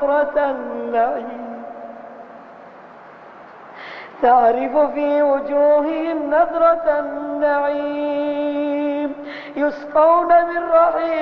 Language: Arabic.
نظرة النعيم، تعرف في وجوههم نظرة النعيم، يسقون من رحيق